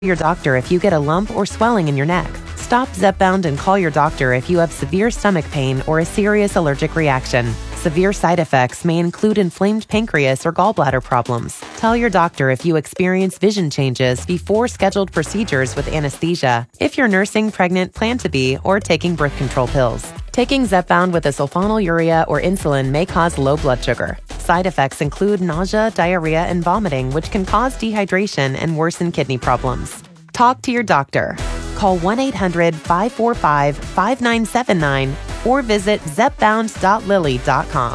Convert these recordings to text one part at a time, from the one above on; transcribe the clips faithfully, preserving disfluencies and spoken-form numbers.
your doctor if you get a lump or swelling in your neck. Stop Zepbound and call your doctor if you have severe stomach pain or a serious allergic reaction. Severe side effects may include inflamed pancreas or gallbladder problems. Tell your doctor if you experience vision changes before scheduled procedures with anesthesia, if you're nursing, pregnant, plan to be, or taking birth control pills. Taking Zepbound with a sulfonylurea or insulin may cause low blood sugar. Side effects include nausea, diarrhea, and vomiting, which can cause dehydration and worsen kidney problems. Talk to your doctor. Call one eight hundred five four five five nine seven nine or visit zepbound dot lilly dot com.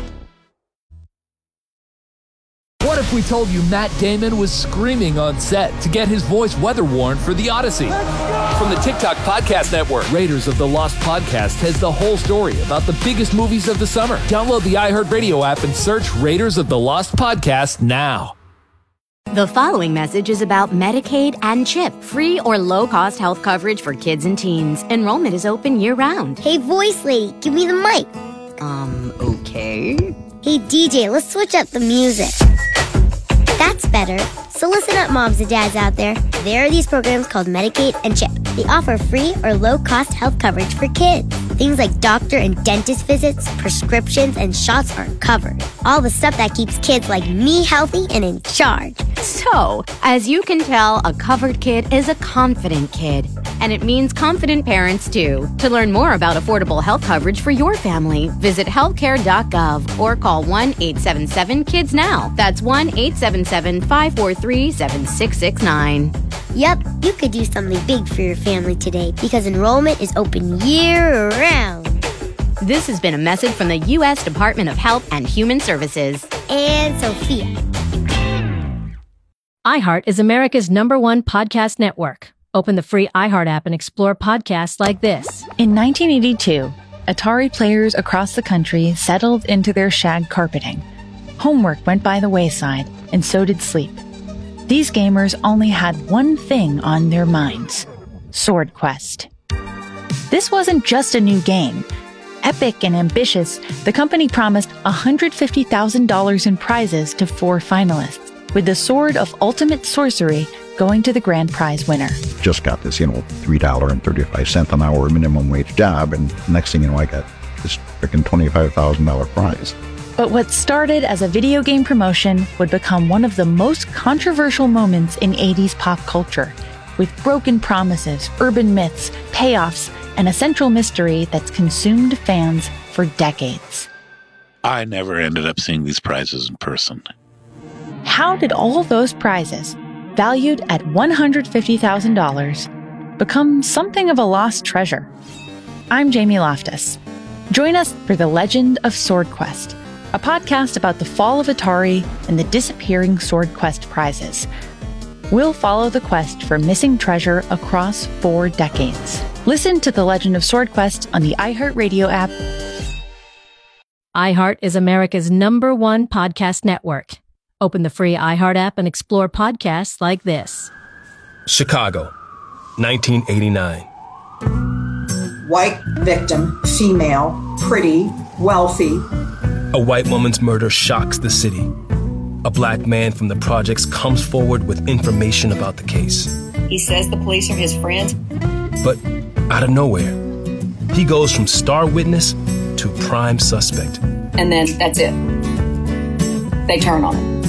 What if we told you Matt Damon was screaming on set to get his voice weather-worn for The Odyssey? From the TikTok Podcast Network, Raiders of the Lost Podcast has the whole story about the biggest movies of the summer. Download the iHeartRadio app and search Raiders of the Lost Podcast now. The following message is about Medicaid and CHIP, free or low-cost health coverage for kids and teens. Enrollment is open year-round. Hey, voice lady, give me the mic. Um, okay. Hey, D J, let's switch up the music. That's better. So listen up, moms and dads out there. There are these programs called Medicaid and CHIP. They offer free or low-cost health coverage for kids. Things like doctor and dentist visits, prescriptions, and shots are covered. All the stuff that keeps kids like me healthy and in charge. So, as you can tell, a covered kid is a confident kid. And it means confident parents, too. To learn more about affordable health coverage for your family, visit healthcare dot gov or call one eight seven seven kids now. That's one eight seven seven five four three seven six six nine. Yep, you could do something big for your family today because enrollment is open year-round. This has been a message from the U S Department of Health and Human Services. And Sophia. iHeart is America's number one podcast network. Open the free iHeart app and explore podcasts like this. In nineteen eighty-two, Atari players across the country settled into their shag carpeting. Homework went by the wayside, and so did sleep. These gamers only had one thing on their minds: Sword Quest. This wasn't just a new game. Epic and ambitious, the company promised one hundred fifty thousand dollars in prizes to four finalists, with the Sword of Ultimate Sorcery going to the grand prize winner. Just got this, you know, three dollars and thirty-five cents an hour minimum wage job, and next thing you know, I got this freaking twenty-five thousand dollars prize. But what started as a video game promotion would become one of the most controversial moments in eighties pop culture, with broken promises, urban myths, payoffs, and a central mystery that's consumed fans for decades. I never ended up seeing these prizes in person. How did all those prizes, valued at one hundred fifty thousand dollars, become something of a lost treasure? I'm Jamie Loftus. Join us for The Legend of Sword Quest, a podcast about the fall of Atari and the disappearing Sword Quest prizes. We'll follow the quest for missing treasure across four decades. Listen to The Legend of Sword Quest on the iHeartRadio app. iHeart is America's number one podcast network. Open the free iHeart app and explore podcasts like this. Chicago, nineteen eighty-nine. White victim, female, pretty, wealthy. A white woman's murder shocks the city. A black man from the projects comes forward with information about the case. He says the police are his friends. But out of nowhere, he goes from star witness to prime suspect. And then that's it. They turn on him.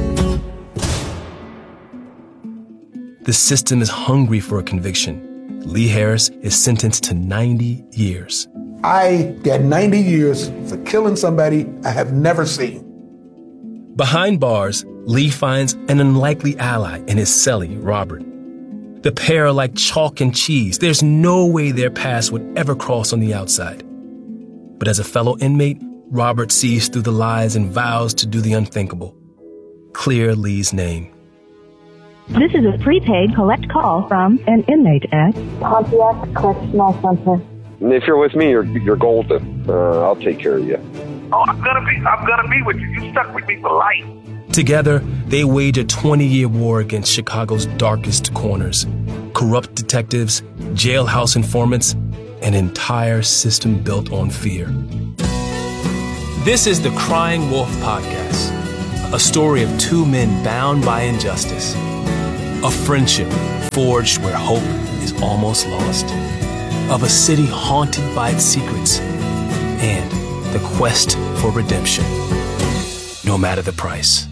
The system is hungry for a conviction. Lee Harris is sentenced to ninety years. I got ninety years for killing somebody I have never seen. Behind bars, Lee finds an unlikely ally in his cellie, Robert. The pair are like chalk and cheese. There's no way their paths would ever cross on the outside. But as a fellow inmate, Robert sees through the lies and vows to do the unthinkable. Clear Lee's name. This is a prepaid collect call from an inmate at Pontiac Correctional Center. If you're with me, you're you're golden. Uh, I'll take care of you. Oh, I'm gonna be I'm gonna be with you. You stuck with me for life. Together, they wage a twenty-year war against Chicago's darkest corners. Corrupt detectives, jailhouse informants, an entire system built on fear. This is the Crying Wolf Podcast, a story of two men bound by injustice, a friendship forged where hope is almost lost, of a city haunted by its secrets, and the quest for redemption, no matter the price.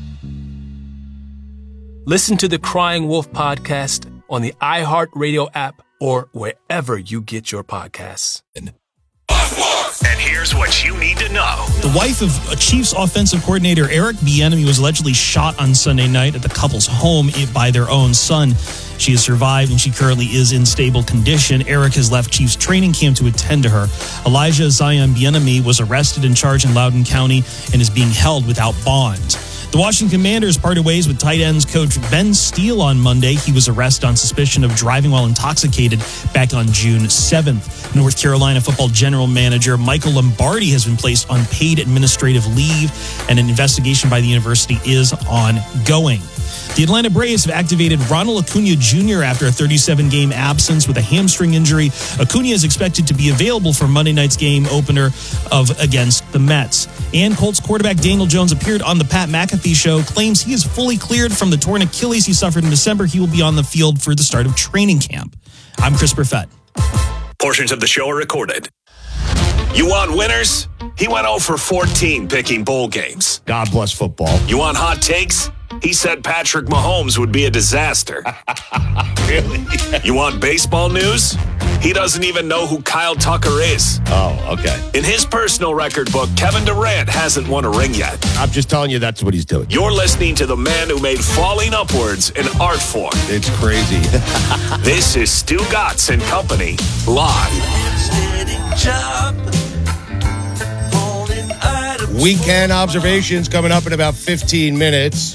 Listen to the Crying Wolf podcast on the iHeartRadio app or wherever you get your podcasts. And here's what you need to know. The wife of Chiefs offensive coordinator Eric Bieniemy was allegedly shot on Sunday night at the couple's home by their own son. She has survived and she currently is in stable condition. Eric has left Chiefs training camp to attend to her. Elijah Zion Bieniemy was arrested and charged in Loudoun County and is being held without bond. The Washington Commanders parted ways with tight ends coach Ben Steele on Monday. He was arrested on suspicion of driving while intoxicated back on June seventh. North Carolina football general manager Michael Lombardi has been placed on paid administrative leave, and an investigation by the university is ongoing. The Atlanta Braves have activated Ronald Acuna Junior after a thirty-seven game absence with a hamstring injury. Acuna is expected to be available for Monday night's game opener of against the Mets. And Colts quarterback Daniel Jones appeared on the Pat McAfee show, claims he is fully cleared from the torn Achilles he suffered in December. He will be on the field for the start of training camp. I'm Chris Burfett. Portions of the show are recorded. You want winners? He went oh for fourteen picking bowl games. God bless football. You want hot takes? He said Patrick Mahomes would be a disaster. Really? You want baseball news? He doesn't even know who Kyle Tucker is. Oh, okay. In his personal record book, Kevin Durant hasn't won a ring yet. I'm just telling you that's what he's doing. You're listening to the man who made falling upwards an art form. It's crazy. This is Stu Gatz and Company, live. Weekend observations coming up in about fifteen minutes.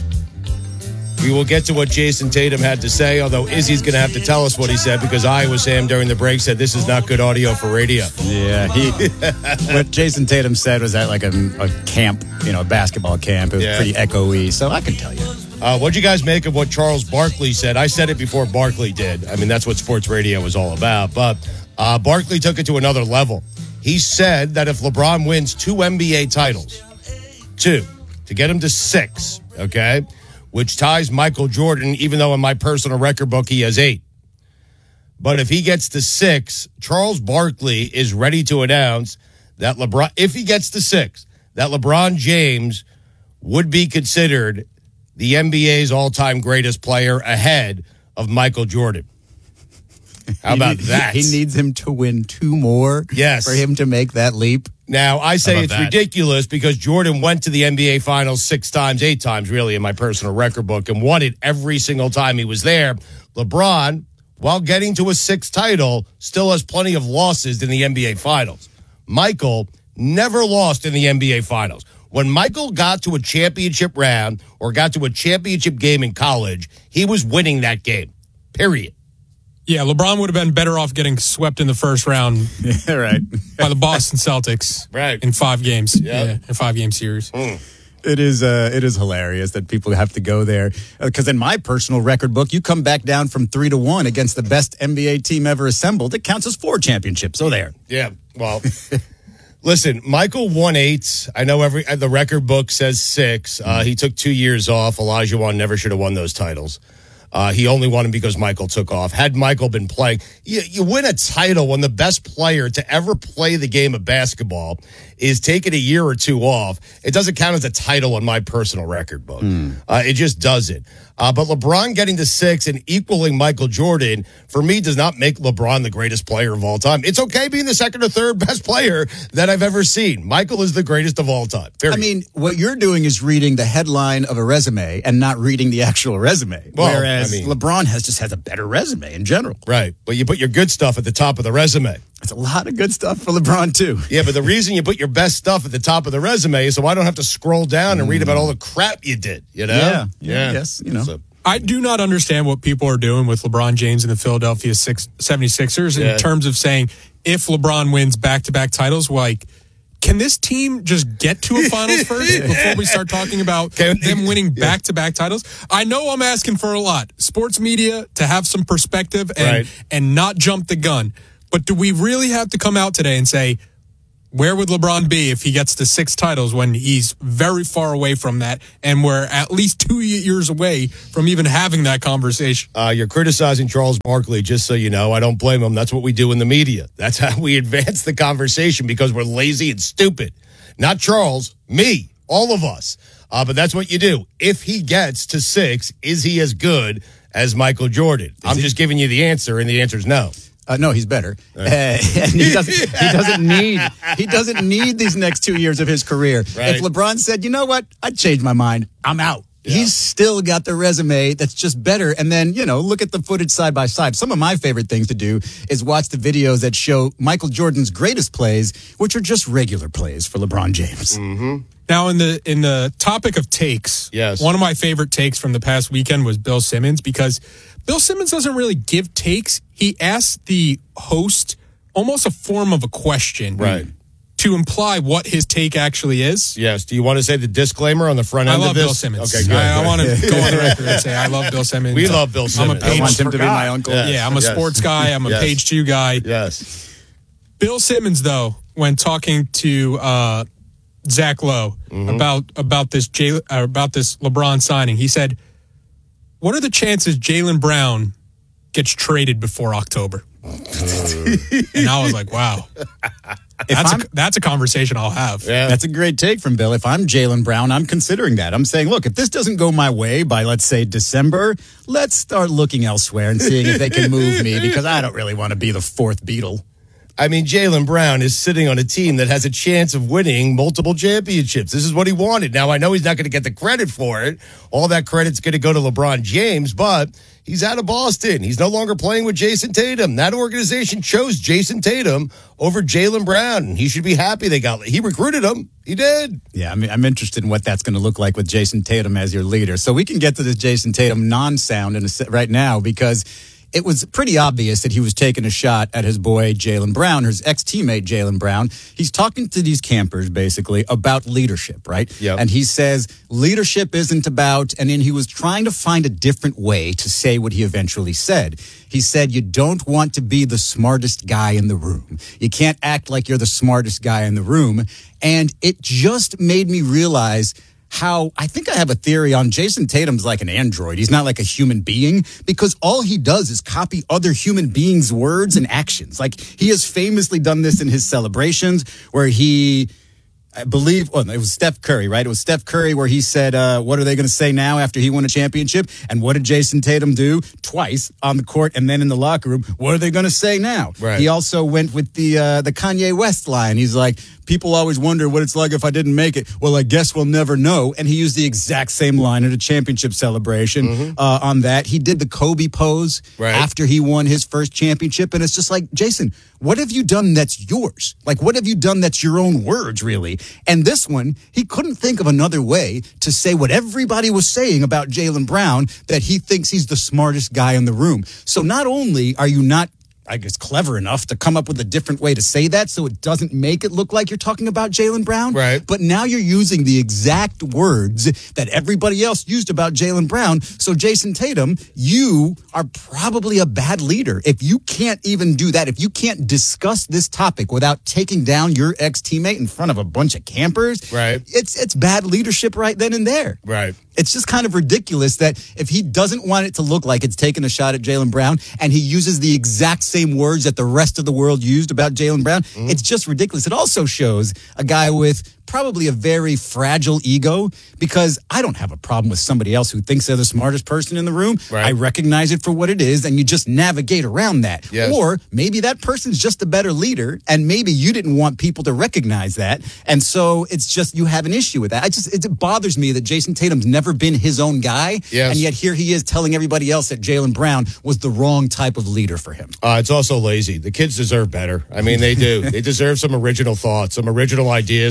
We will get to what Jason Tatum had to say, although Izzy's going to have to tell us what he said because Iowa Sam during the break said this is not good audio for radio. Yeah, he. What Jason Tatum said was at like a, a camp, you know, a basketball camp. It was Yeah. pretty echoey, so I can tell you. Uh, what'd you guys make of what Charles Barkley said? I said it before Barkley did. I mean, that's what sports radio was all about. But uh, Barkley took it to another level. He said that if LeBron wins two N B A titles, two, to get him to six, okay, which ties Michael Jordan, even though in my personal record book he has eight. But if he gets to six, Charles Barkley is ready to announce that LeBron, if he gets to six, that LeBron James would be considered the N B A's all-time greatest player ahead of Michael Jordan. How about he, that? He needs him to win two more yes. for him to make that leap. Now, I say it's that? ridiculous because Jordan went to the N B A Finals six times, eight times, really, in my personal record book, and won it every single time he was there. LeBron, while getting to a sixth title, still has plenty of losses in the N B A Finals. Michael never lost in the N B A Finals. When Michael got to a championship round or got to a championship game in college, he was winning that game, period. Yeah, LeBron would have been better off getting swept in the first round yeah, right. by the Boston Celtics right. in five games. Yep. Yeah, in five-game series. Mm. It is uh, it is hilarious that people have to go there. Because uh, in my personal record book, you come back down from three to one against the best N B A team ever assembled. It counts as four championships. So there. Yeah, well, listen, Michael won eight. I know every the record book says six. Uh, he took two years off. Elijah Wan never should have won those titles. Uh, he only won them because Michael took off. Had Michael been playing, you, you win a title when the best player to ever play the game of basketball is taking a year or two off. It doesn't count as a title on my personal record book. Mm. Uh, it just doesn't. Uh, but LeBron getting to six and equaling Michael Jordan, for me, does not make LeBron the greatest player of all time. It's okay being the second or third best player that I've ever seen. Michael is the greatest of all time. Period. I mean, what you're doing is reading the headline of a resume and not reading the actual resume. Well, whereas I mean, LeBron has just has a better resume in general. Right. But you put your good stuff at the top of the resume. It's a lot of good stuff for LeBron, too. Yeah, but the reason you put your best stuff at the top of the resume is so I don't have to scroll down and mm. read about all the crap you did, you know? Yeah, yeah, yes, you know. So, I do not understand what people are doing with LeBron James and the Philadelphia seventy-sixers Yeah. in terms of saying if LeBron wins back-to-back titles, like, can this team just get to a finals first before we start talking about them winning back-to-back titles? I know I'm asking for a lot. Sports media to have some perspective and, Right. and not jump the gun. But do we really have to come out today and say, Where would LeBron be if he gets to six titles when he's very far away from that, and we're at least two years away from even having that conversation? Uh, you're criticizing Charles Barkley, just so you know. I don't blame him. That's what we do in the media. That's how we advance the conversation because we're lazy and stupid. Not Charles, me, all of us. Uh, but that's what you do. If he gets to six, is he as good as Michael Jordan? Is I'm he? just giving you the answer, and the answer is no. Uh, no, he's better, uh, and he doesn't. He doesn't need. He doesn't need these next two years of his career. Right. If LeBron said, "You know what? I'd change my mind. I'm out." Yeah. He's still got the resume that's just better. And then, you know, look at the footage side by side. Some of my favorite things to do is watch the videos that show Michael Jordan's greatest plays, which are just regular plays for LeBron James. Mm-hmm. Now, in the in the topic of takes, yes, one of my favorite takes from the past weekend was Bill Simmons, because Bill Simmons doesn't really give takes. He asks the host almost a form of a question, right, to imply what his take actually is. Yes. Do you want to say the disclaimer on the front end I love of this? Bill Simmons. Okay, good. I, I good. want to go on the record and say I love Bill Simmons. We love Bill Simmons. I'm a page, I want him to be my uncle. Yes. Yeah, I'm a yes. sports guy. I'm a yes. page two guy. Yes. Bill Simmons, though, when talking to uh, Zach Lowe mm-hmm. about about this J, uh, about this LeBron signing, he said, "What are the chances Jaylen Brown gets traded before October?" And I was like, "Wow, that's a, that's a conversation I'll have." Yeah. That's a great take from Bill. If I'm Jaylen Brown, I'm considering that. I'm saying, look, if this doesn't go my way by, let's say, December, let's start looking elsewhere and seeing if they can move me, because I don't really want to be the fourth Beatle. I mean, Jaylen Brown is sitting on a team that has a chance of winning multiple championships. This is what he wanted. Now, I know he's not going to get the credit for it. All that credit's going to go to LeBron James, but he's out of Boston. He's no longer playing with Jason Tatum. That organization chose Jason Tatum over Jaylen Brown. He should be happy they got. He recruited him. He did. Yeah, I mean, I'm interested in what that's going to look like with Jason Tatum as your leader. So we can get to this Jason Tatum non-sound in a, right now, because it was pretty obvious that he was taking a shot at his boy Jaylen Brown, his ex-teammate Jaylen Brown. He's talking to these campers, basically, about leadership, right? Yep. And he says leadership isn't about, and then he was trying to find a different way to say what he eventually said. He said, you don't want to be the smartest guy in the room. You can't act like you're the smartest guy in the room. And it just made me realize how I think I have a theory on Jason Tatum's like an android. He's not like a human being, because all he does is copy other human beings' words and actions. Like, he has famously done this in his celebrations where he, I believe, well, it was Steph Curry, right? It was Steph Curry where he said, uh, what are they going to say now after he won a championship? And what did Jason Tatum do? Twice on the court and then in the locker room. What are they going to say now? Right. He also went with the uh, the Kanye West line. He's like, people always wonder what it's like if I didn't make it. Well, I guess we'll never know. And he used the exact same line at a championship celebration mm-hmm. uh, on that. He did the Kobe pose right. after he won his first championship. And it's just like, Jason, what have you done that's yours? Like, what have you done that's your own words, really? And this one, he couldn't think of another way to say what everybody was saying about Jaylen Brown, that he thinks he's the smartest guy in the room. So not only are you not, I guess, clever enough to come up with a different way to say that so it doesn't make it look like you're talking about Jaylen Brown. Right. But now you're using the exact words that everybody else used about Jaylen Brown. So, Jason Tatum, you are probably a bad leader. If you can't even do that, if you can't discuss this topic without taking down your ex-teammate in front of a bunch of campers, right. it's it's bad leadership right then and there. Right. It's just kind of ridiculous that if he doesn't want it to look like it's taking a shot at Jaylen Brown and he uses the exact same words that the rest of the world used about Jaylen Brown, mm-hmm. it's just ridiculous. It also shows a guy with probably a very fragile ego, because I don't have a problem with somebody else who thinks they're the smartest person in the room. Right. I recognize it for what it is, and you just navigate around that. Yes. Or maybe that person's just a better leader, and maybe you didn't want people to recognize that, and so it's just you have an issue with that. I just it bothers me that Jason Tatum's never been his own guy, yes. and yet here he is telling everybody else that Jaylen Brown was the wrong type of leader for him. Uh, it's also lazy. The kids deserve better. I mean, they do. They deserve some original thoughts, some original ideas, some original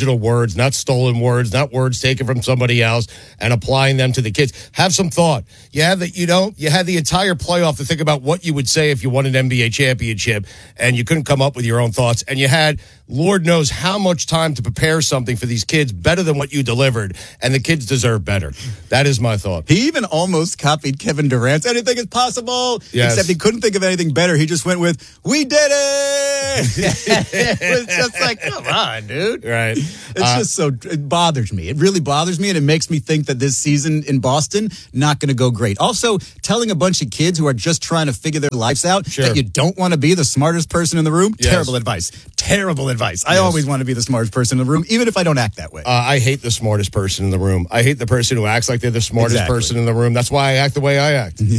original words, not stolen words, not words taken from somebody else, and applying them to the kids. Have some thought. You have the, you know, you had the entire playoff to think about what you would say if you won an N B A championship, and you couldn't come up with your own thoughts. And you had, Lord knows how much time to prepare something for these kids better than what you delivered, and the kids deserve better. That is my thought. He even almost copied Kevin Durant's anything is possible, yes. except he couldn't think of anything better. He just went with, we did it! It was just like, come on, dude. Right. It's Uh, just so, it bothers me. It really bothers me, and it makes me think that this season in Boston, not going to go great. Also, telling a bunch of kids who are just trying to figure their lives out Sure. that you don't want to be the smartest person in the room, Yes. terrible advice. Terrible advice. I Yes. always want to be the smartest person in the room, even if I don't act that way. Uh, I hate the smartest person in the room. I hate the person who acts like they're the smartest Exactly. person in the room. That's why I act the way I act. You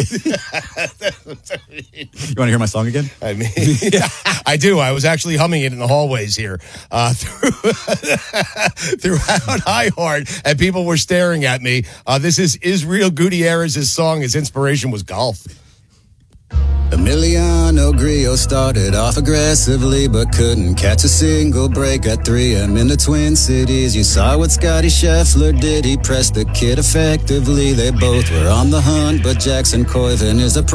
want to hear my song again? I mean, I do. I was actually humming it in the hallways here uh, through, throughout iHeart, and people were staring at me. Uh, this is Israel Gutierrez's song. His inspiration was golf. Emiliano Grillo started off aggressively, but couldn't catch a single break at three M in the Twin Cities. You saw what Scotty Scheffler did. He pressed the kid effectively. They both were on the hunt, but Jackson Coyven is a